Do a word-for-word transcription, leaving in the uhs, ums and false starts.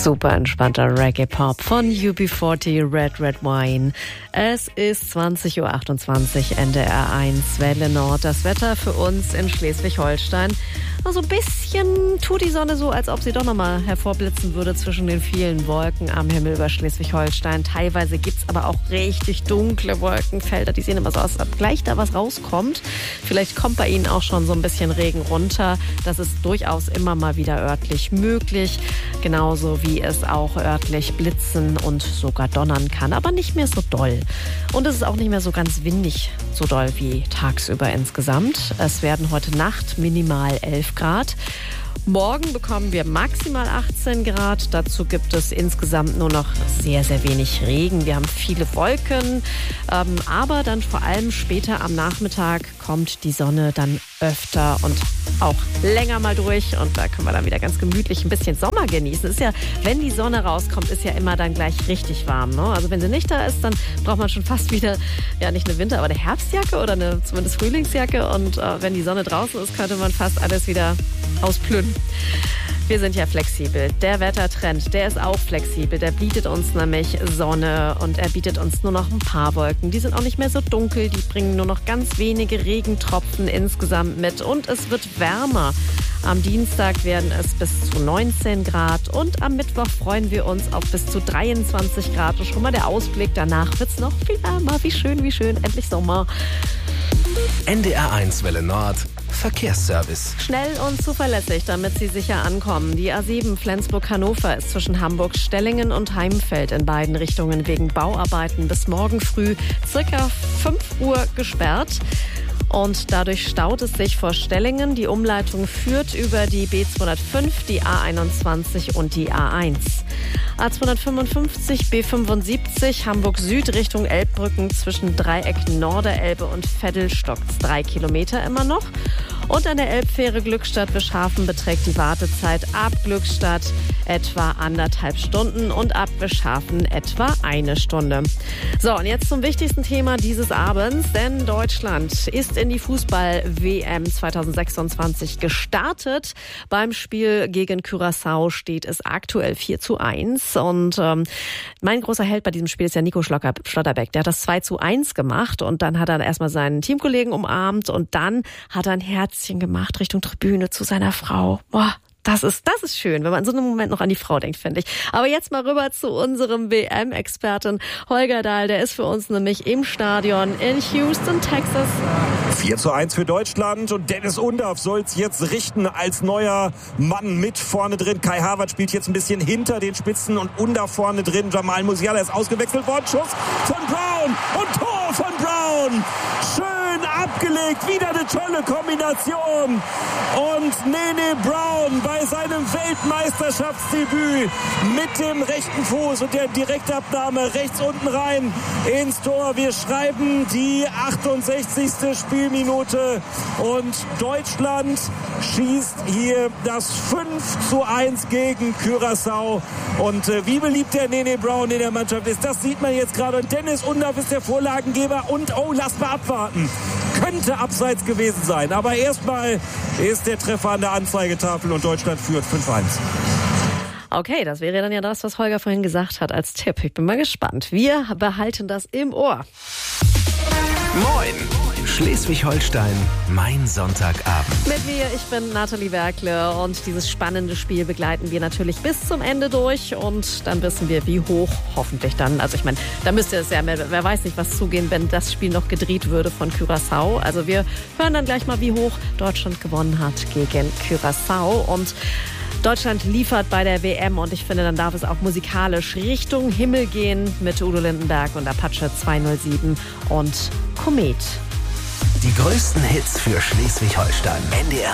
Super entspannter Reggae-Pop von U B vierzig, Red Red Wine. Es ist zwanzig Uhr achtundzwanzig, N D R eins, Welle Nord. Das Wetter für uns in Schleswig-Holstein. Also ein bisschen tut die Sonne so, als ob sie doch nochmal hervorblitzen würde zwischen den vielen Wolken am Himmel über Schleswig-Holstein. Teilweise gibt's aber auch richtig dunkle Wolkenfelder. Die sehen immer so aus, als ob gleich da was rauskommt. Vielleicht kommt bei Ihnen auch schon so ein bisschen Regen runter. Das ist durchaus immer mal wieder örtlich möglich. Genauso wie es auch örtlich blitzen und sogar donnern kann. Aber nicht mehr so doll. Und es ist auch nicht mehr so ganz windig so doll wie tagsüber insgesamt. Es werden heute Nacht minimal elf Grad. Morgen bekommen wir maximal achtzehn Grad. Dazu gibt es insgesamt nur noch sehr, sehr wenig Regen. Wir haben viele Wolken, ähm, aber dann vor allem später am Nachmittag kommt die Sonne dann öfter und auch länger mal durch. Und da können wir dann wieder ganz gemütlich ein bisschen Sommer genießen. Ist ja, wenn die Sonne rauskommt, ist ja immer dann gleich richtig warm, ne? Also wenn sie nicht da ist, dann braucht man schon fast wieder, ja nicht eine Winter-, aber eine Herbstjacke oder eine zumindest Frühlingsjacke. Und äh, wenn die Sonne draußen ist, könnte man fast alles wieder ausplündern. Wir sind ja flexibel. Der Wettertrend, der ist auch flexibel. Der bietet uns nämlich Sonne und er bietet uns nur noch ein paar Wolken. Die sind auch nicht mehr so dunkel, die bringen nur noch ganz wenige Regentropfen insgesamt mit. Und es wird wärmer. Am Dienstag werden es bis zu neunzehn Grad und am Mittwoch freuen wir uns auf bis zu dreiundzwanzig Grad. Und schon mal der Ausblick, danach wird es noch viel wärmer. Wie schön, wie schön, endlich Sommer. N D R eins Welle Nord. Verkehrsservice. Schnell und zuverlässig, damit Sie sicher ankommen. Die A sieben Flensburg-Hannover ist zwischen Hamburg-Stellingen und Heimfeld in beiden Richtungen wegen Bauarbeiten bis morgen früh circa fünf Uhr gesperrt. Und dadurch staut es sich vor Stellingen. Die Umleitung führt über die B zweihundertfünf, die A einundzwanzig und die A eins. A zweihundertfünfundfünfzig, B fünfundsiebzig, Hamburg Süd Richtung Elbbrücken zwischen Dreieck Norderelbe und Veddel stockt's drei Kilometer immer noch. Und an der Elbfähre Glückstadt-Wischhafen beträgt die Wartezeit ab Glückstadt etwa anderthalb Stunden und ab Wischhafen etwa eine Stunde. So, und jetzt zum wichtigsten Thema dieses Abends, denn Deutschland ist in die Fußball-W M zweitausendsechsundzwanzig gestartet. Beim Spiel gegen Curaçao steht es aktuell vier zu eins. Und ähm, mein großer Held bei diesem Spiel ist ja Nico Schlocker, Schlotterbeck. Der hat das zwei zu eins gemacht und dann hat er erstmal seinen Teamkollegen umarmt und dann hat er ein Herzchen gemacht Richtung Tribüne zu seiner Frau. Boah. Das ist, das ist schön, wenn man in so einem Moment noch an die Frau denkt, finde ich. Aber jetzt mal rüber zu unserem W M-Experten Holger Dahl. Der ist für uns nämlich im Stadion in Houston, Texas. vier zu eins für Deutschland und Dennis Undaff soll es jetzt richten als neuer Mann mit vorne drin. Kai Havertz spielt jetzt ein bisschen hinter den Spitzen und Undaff vorne drin. Jamal Musiala ist ausgewechselt worden. Schuss von Brown und Tor von Brown. Schön abgelegt, wieder eine tolle Kombination. Und Nene Brown bei seinem Weltmeisterschaftsdebüt mit dem rechten Fuß und der Direktabnahme rechts unten rein ins Tor. Wir schreiben die achtundsechzigste Spielminute und Deutschland schießt hier das fünf zu eins gegen Curaçao. Und äh, wie beliebt der Nene Brown in der Mannschaft ist, das sieht man jetzt gerade. Und Dennis Undaff ist der Vorlagengeber und oh, lasst mal abwarten. Könnte abseits gewesen sein. Aber erstmal ist der Treffer an der Anzeigetafel und Deutschland führt fünf eins. Okay, das wäre dann ja das, was Holger vorhin gesagt hat als Tipp. Ich bin mal gespannt. Wir behalten das im Ohr. Moin! Schleswig-Holstein, mein Sonntagabend. Mit mir, ich bin Nathalie Werkle und dieses spannende Spiel begleiten wir natürlich bis zum Ende durch und dann wissen wir, wie hoch hoffentlich dann, also ich meine, da müsste es ja, wer weiß nicht, was zugehen, wenn das Spiel noch gedreht würde von Curaçao. Also wir hören dann gleich mal, wie hoch Deutschland gewonnen hat gegen Curaçao und Deutschland liefert bei der W M und ich finde, dann darf es auch musikalisch Richtung Himmel gehen mit Udo Lindenberg und Apache zweihundertsieben und Komet. Die größten Hits für Schleswig-Holstein. N D R